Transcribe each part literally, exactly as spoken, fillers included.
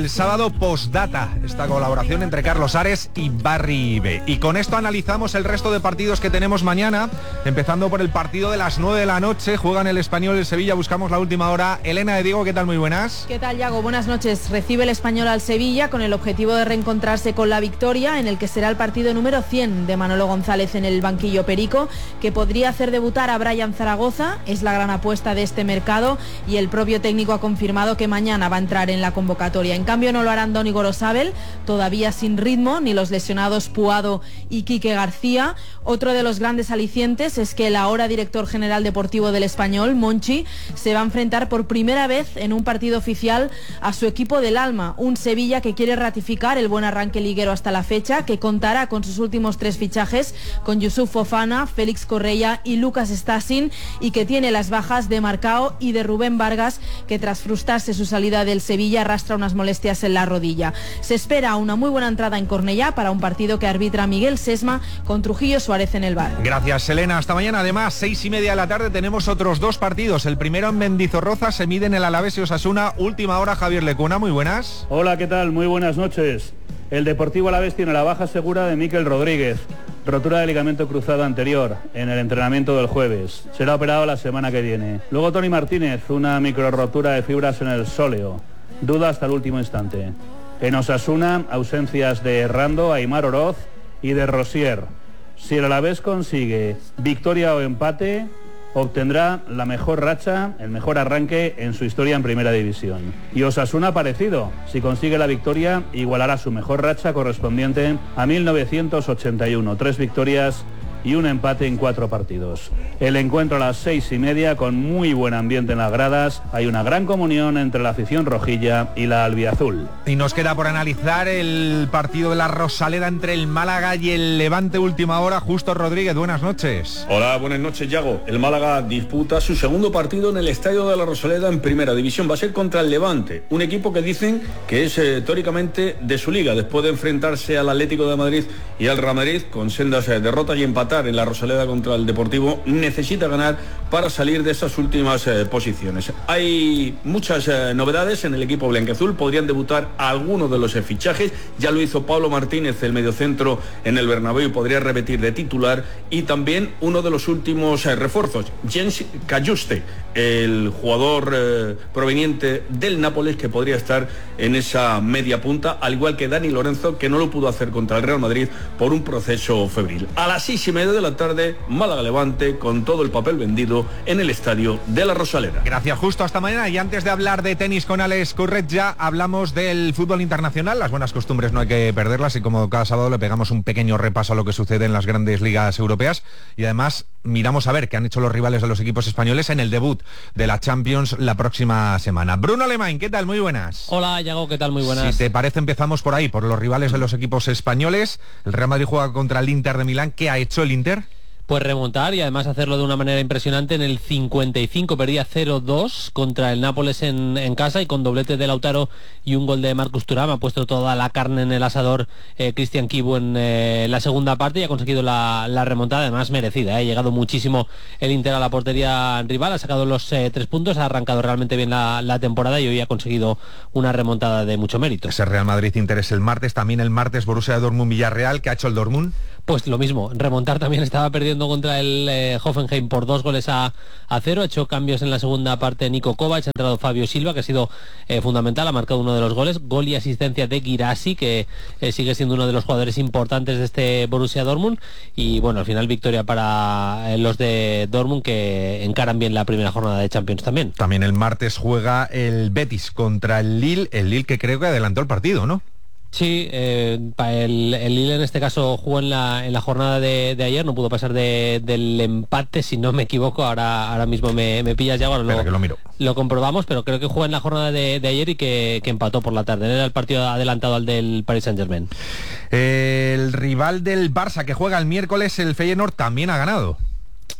El sábado postdata, esta colaboración entre Carlos Ares y Barry B. Y con esto analizamos el resto de partidos que tenemos mañana, empezando por el partido de las nueve de la noche. Juegan el Español y el Sevilla, buscamos la última hora. Elena de Diego, ¿qué tal? Muy buenas. ¿Qué tal, Yago? Buenas noches. Recibe el Español al Sevilla con el objetivo de reencontrarse con la victoria, en el que será el partido número cien de Manolo González en el banquillo perico, que podría hacer debutar a Brian Zaragoza. Es la gran apuesta de este mercado y el propio técnico ha confirmado que mañana va a entrar en la convocatoria. En cambio no lo harán Doni Gorosabel, todavía sin ritmo, ni los lesionados Puado y Quique García. Otro de los grandes alicientes es que el ahora director general deportivo del Español, Monchi, se va a enfrentar por primera vez en un partido oficial a su equipo del alma, un Sevilla que quiere ratificar el buen arranque liguero hasta la fecha, que contará con sus últimos tres fichajes, con Yusuf Fofana, Félix Correia y Lucas Stasin, y que tiene las bajas de Marcao y de Rubén Vargas, que tras frustrarse su salida del Sevilla arrastra unas molestias en la rodilla. Se espera una muy buena entrada en Cornellá para un partido que arbitra Miguel Sesma con Trujillo Suárez en el bar. Gracias, Elena. Hasta mañana. Además, seis y media de la tarde tenemos otros dos partidos. El primero en Mendizorroza, se miden el Alavés y Osasuna. Última hora, Javier Lecuna. Muy buenas. Hola, ¿qué tal? Muy buenas noches. El Deportivo Alavés tiene la baja segura de Mikel Rodríguez, rotura de ligamento cruzado anterior en el entrenamiento del jueves. Será operado la semana que viene. Luego Tony Martínez, una micro rotura de fibras en el sóleo. Duda hasta el último instante. En Osasuna, ausencias de Rando, Aimar Oroz y de Rosier. Si el Alavés consigue victoria o empate, obtendrá la mejor racha, el mejor arranque en su historia en Primera División. Y Osasuna parecido, si consigue la victoria, igualará su mejor racha correspondiente a mil novecientos ochenta y uno. Tres victorias y un empate en cuatro partidos. El encuentro a las seis y media con muy buen ambiente en las gradas. Hay una gran comunión entre la afición rojilla y la albiazul. Y nos queda por analizar el partido de la Rosaleda entre el Málaga y el Levante, última hora. Justo Rodríguez, buenas noches. Hola, buenas noches, Yago. El Málaga disputa su segundo partido en el estadio de la Rosaleda en Primera División. Va a ser contra el Levante, un equipo que dicen que es eh, teóricamente de su liga, después de enfrentarse al Atlético de Madrid y al Real Madrid con sendas eh, derrotas y empatar en la Rosaleda contra el Deportivo. Necesita ganar para salir de esas últimas eh, posiciones. Hay muchas eh, novedades en el equipo blanquiazul. Podrían debutar algunos de los eh, fichajes. Ya lo hizo Pablo Martínez, el mediocentro, en el Bernabéu, y podría repetir de titular. Y también uno de los últimos eh, refuerzos, Jens Cajuste, el jugador eh, proveniente del Nápoles, que podría estar en esa media punta, al igual que Dani Lorenzo, que no lo pudo hacer contra el Real Madrid por un proceso febril. A las seis y media de la tarde, Málaga Levante, con todo el papel vendido en el estadio de la Rosaleda. Gracias, Justo, hasta mañana. Y antes de hablar de tenis con Alex Curret, ya hablamos del fútbol internacional. Las buenas costumbres no hay que perderlas, y como cada sábado le pegamos un pequeño repaso a lo que sucede en las grandes ligas europeas, y además miramos a ver qué han hecho los rivales de los equipos españoles en el debut de la Champions la próxima semana. Bruno Alemán, ¿qué tal? Muy buenas. Hola, Yago, ¿qué tal? Muy buenas. Si te parece, empezamos por ahí, por los rivales de los equipos españoles. El Real Madrid juega contra el Inter de Milán. ¿Qué ha hecho el Inter? Pues remontar, y además hacerlo de una manera impresionante. En el cincuenta y cinco perdía cero dos contra el Nápoles en, en casa, y con doblete de Lautaro y un gol de Marcus Thuram ha puesto toda la carne en el asador eh, Cristian Kibu en eh, la segunda parte, y ha conseguido la, la remontada, además merecida. Ha eh. llegado muchísimo el Inter a la portería rival, ha sacado los eh, tres puntos, ha arrancado realmente bien la, la temporada, y hoy ha conseguido una remontada de mucho mérito. Ese Real Madrid-Inter es el martes. También el martes Borussia Dortmund-Villarreal. ¿Qué ha hecho el Dortmund? Pues lo mismo, remontar también. Estaba perdiendo contra el eh, Hoffenheim por dos goles a, a cero. Ha hecho cambios en la segunda parte Nico Kovac, ha entrado Fabio Silva, que ha sido eh, fundamental, ha marcado uno de los goles. Gol y asistencia de Guirassy, que eh, sigue siendo uno de los jugadores importantes de este Borussia Dortmund. Y bueno, al final victoria para eh, los de Dortmund, que encaran bien la primera jornada de Champions también. También el martes juega el Betis contra el Lille. El Lille, que creo que adelantó el partido, ¿no? Sí, eh, el, el Lille en este caso jugó en la, en la jornada de, de ayer, no pudo pasar de, del empate, si no me equivoco. Ahora, ahora mismo me, me pillas ya, ahora lo, que lo, miro. lo comprobamos, pero creo que jugó en la jornada de, de ayer y que, que empató por la tarde. Era el partido adelantado al del Paris Saint-Germain. El rival del Barça, que juega el miércoles, el Feyenoord, también ha ganado.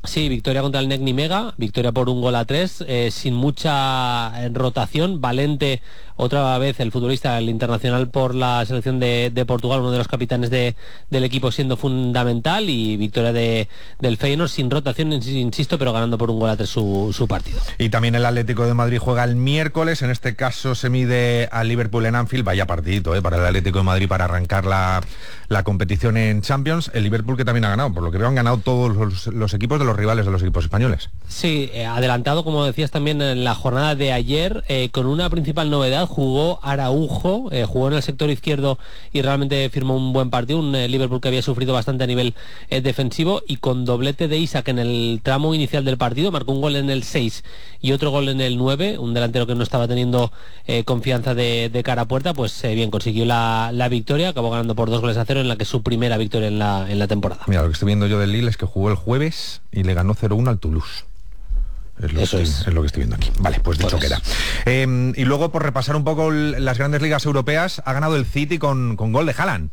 Sí, victoria contra el Negni Mega, victoria por un gol a tres, eh, sin mucha rotación. Valente, otra vez el futbolista, el internacional por la selección de, de Portugal, uno de los capitanes de, del equipo siendo fundamental, y victoria de, del Feyenoord sin rotación, insisto, pero ganando por un gol a tres su, su partido. Y también el Atlético de Madrid juega el miércoles, en este caso se mide al Liverpool en Anfield. Vaya partidito eh, para el Atlético de Madrid para arrancar la, la competición en Champions. El Liverpool que también ha ganado, por lo que veo han ganado todos los, los equipos de los rivales de los equipos españoles. Sí, eh, adelantado, como decías también en la jornada de ayer, eh, con una principal novedad. Jugó Araujo, eh, jugó en el sector izquierdo y realmente firmó un buen partido, un eh, Liverpool que había sufrido bastante a nivel eh, defensivo, y con doblete de Isak en el tramo inicial del partido, marcó un gol en el seis y otro gol en el nueve, un delantero que no estaba teniendo eh, confianza de, de cara a puerta, pues eh, bien, consiguió la, la victoria, acabó ganando por dos goles a cero, en la que es su primera victoria en la, en la temporada. Mira, lo que estoy viendo yo del Lille es que jugó el jueves y le ganó cero uno al Toulouse. Es lo, Eso que estoy, es. es lo que estoy viendo aquí. Vale, pues dicho Pues. queda. Eh, y luego, por repasar un poco las grandes ligas europeas, ha ganado el City con, con gol de Haaland.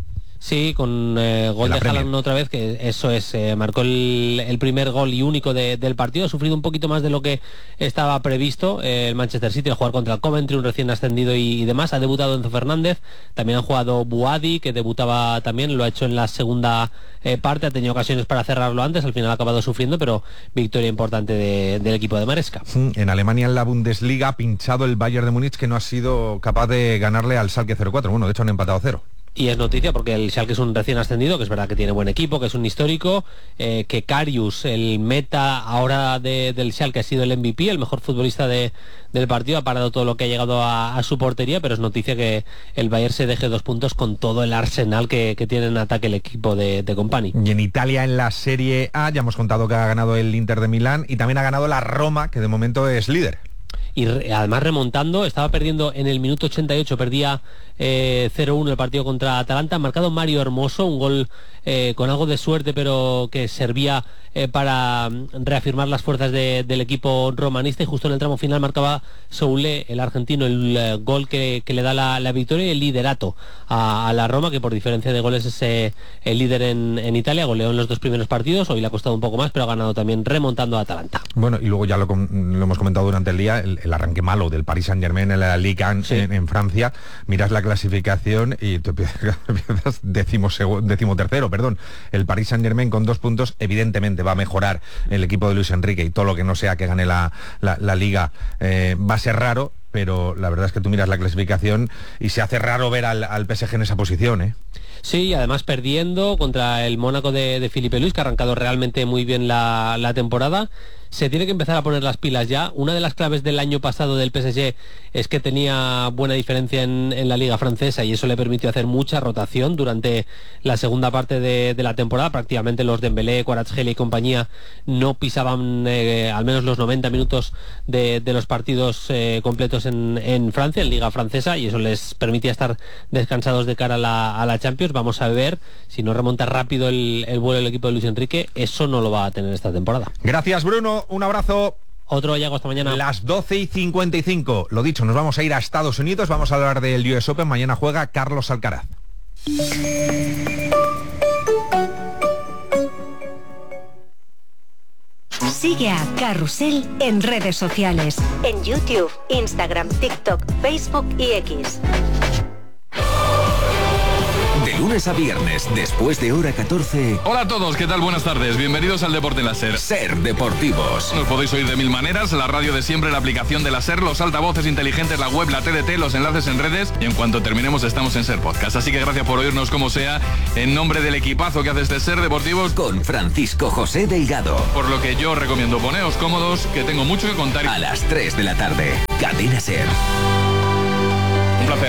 Sí, con eh, gol de Haaland otra vez, que eso es, eh, marcó el, el primer gol y único de, del partido. Ha sufrido un poquito más de lo que estaba previsto eh, el Manchester City, al jugar contra el Coventry, un recién ascendido y, y demás. Ha debutado Enzo Fernández, también han jugado Buadi, que debutaba también, lo ha hecho en la segunda eh, parte, ha tenido ocasiones para cerrarlo antes, al final ha acabado sufriendo, pero victoria importante de, del equipo de Maresca. En Alemania, en la Bundesliga, ha pinchado el Bayern de Múnich, que no ha sido capaz de ganarle al Schalke cero cuatro. Bueno, de hecho han empatado cero. Y es noticia porque el Schalke es un recién ascendido, que es verdad que tiene buen equipo, que es un histórico, eh, que Karius, el meta ahora de, del Schalke, ha sido el M V P, el mejor futbolista de, del partido, ha parado todo lo que ha llegado a, a su portería, pero es noticia que el Bayern se deje dos puntos con todo el arsenal que, que tiene en ataque el equipo de, de Company. Y en Italia, en la Serie A, ya hemos contado que ha ganado el Inter de Milán y también ha ganado la Roma, que de momento es líder. Y re, además remontando, estaba perdiendo en el minuto ochenta y ocho, perdía eh, cero uno el partido contra Atalanta, ha marcado Mario Hermoso, un gol eh, con algo de suerte, pero que servía eh, para reafirmar las fuerzas de, del equipo romanista, y justo en el tramo final marcaba Soule, el argentino, el eh, gol que, que le da la, la victoria y el liderato a, a la Roma, que por diferencia de goles es eh, el líder en, en Italia. Goleó en los dos primeros partidos, hoy le ha costado un poco más, pero ha ganado también remontando a Atalanta. Bueno, y luego ya lo, lo hemos comentado durante el día, el, el arranque malo del Paris Saint-Germain en la Ligue uno sí. en, en Francia. Miras la clasificación y tú empiezas décimo, décimo tercero, perdón. El Paris Saint-Germain con dos puntos, evidentemente va a mejorar el equipo de Luis Enrique, y todo lo que no sea que gane la, la, la Liga eh, va a ser raro, pero la verdad es que tú miras la clasificación y se hace raro ver al, al P S G en esa posición, ¿eh? Sí, además perdiendo contra el Mónaco de, de Filipe Luis, que ha arrancado realmente muy bien la, la temporada. Se tiene que empezar a poner las pilas ya. Una de las claves del año pasado del P S G es que tenía buena diferencia en, en la liga francesa, y eso le permitió hacer mucha rotación durante la segunda parte de, de la temporada. Prácticamente los Dembélé, Kvaratskhelia y compañía no pisaban eh, al menos los noventa minutos de, de los partidos eh, completos en, en Francia, en liga francesa, y eso les permitía estar descansados de cara a la, a la Champions. Vamos a ver si no remonta rápido el, el vuelo del equipo de Luis Enrique. Eso no lo va a tener esta temporada. Gracias, Bruno. Un abrazo. Otro Yago, hasta mañana. Las doce y cincuenta y cinco. Lo dicho, nos vamos a ir a Estados Unidos. Vamos a hablar del U S Open. Mañana juega Carlos Alcaraz. Sigue a Carrusel en redes sociales. En YouTube, Instagram, TikTok, Facebook y X. De lunes a viernes, después de hora catorce. Hola a todos, ¿qué tal? Buenas tardes. Bienvenidos al Deporte en la SER. SER Deportivos. Nos podéis oír de mil maneras: la radio de siempre, la aplicación de la SER, los altavoces inteligentes, la web, la T D T, los enlaces en redes, y en cuanto terminemos estamos en SER Podcast. Así que gracias por oírnos como sea, en nombre del equipazo que hace este SER Deportivos, con Francisco José Delgado. Por lo que yo os recomiendo, poneos cómodos, que tengo mucho que contar. A las tres de la tarde, Cadena SER. Un placer.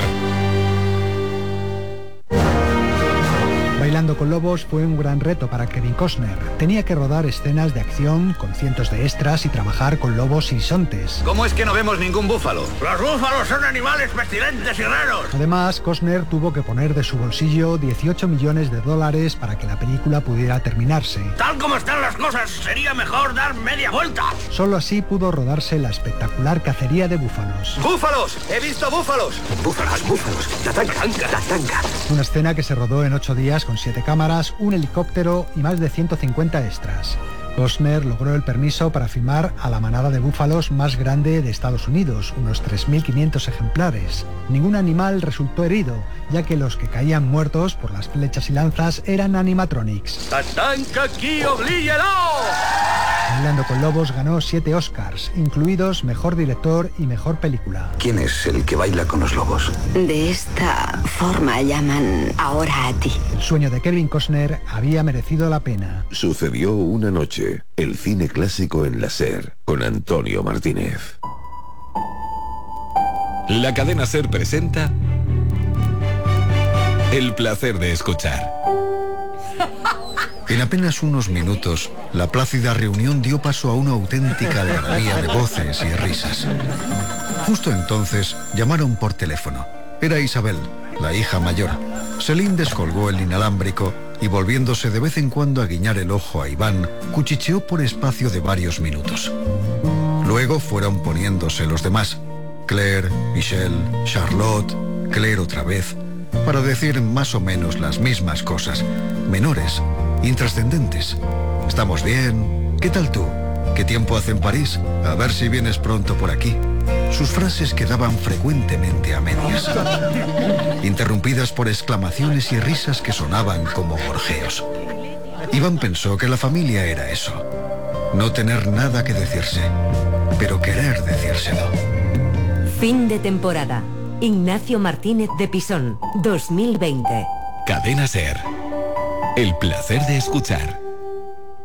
Bailando con Lobos fue un gran reto para Kevin Costner. Tenía que rodar escenas de acción con cientos de extras y trabajar con lobos y bisontes. ¿Cómo es que no vemos ningún búfalo? ¡Los búfalos son animales pestilentes y raros! Además, Costner tuvo que poner de su bolsillo dieciocho millones de dólares para que la película pudiera terminarse. Tal como están las cosas, sería mejor dar media vuelta. Solo así pudo rodarse la espectacular cacería de búfalos. ¡Búfalos! ¡He visto búfalos! ¡Búfalos, búfalos! ¡Tatanka, tatanka! Una escena que se rodó en ocho días con siete cámaras, un helicóptero y más de ciento cincuenta extras. Costner logró el permiso para filmar a la manada de búfalos más grande de Estados Unidos, unos tres mil quinientos ejemplares. Ningún animal resultó herido, ya que los que caían muertos por las flechas y lanzas eran animatronics. ¡Tatanka aquí, oblíguelo! Bailando con Lobos ganó siete Oscars, incluidos Mejor Director y Mejor Película. ¿Quién es el que baila con los lobos? De esta forma llaman ahora a ti. El sueño de Kevin Costner había merecido la pena. Sucedió una noche, el cine clásico en la SER, con Antonio Martínez. La cadena SER presenta El placer de escuchar. En apenas unos minutos, la plácida reunión dio paso a una auténtica algarabía de voces y risas. Justo entonces, llamaron por teléfono. Era Isabel, la hija mayor. Celine descolgó el inalámbrico y, volviéndose de vez en cuando a guiñar el ojo a Iván, cuchicheó por espacio de varios minutos. Luego fueron poniéndose los demás. Claire, Michelle, Charlotte, Claire otra vez, para decir más o menos las mismas cosas, menores, intrascendentes. Estamos bien. ¿Qué tal tú? ¿Qué tiempo hace en París? A ver si vienes pronto por aquí. Sus frases quedaban frecuentemente a medias, interrumpidas por exclamaciones y risas que sonaban como gorjeos. Iván pensó que la familia era eso. No tener nada que decirse, pero querer decírselo. Fin de temporada. Ignacio Martínez de Pisón, dos mil veinte. Cadena SER. El placer de escuchar.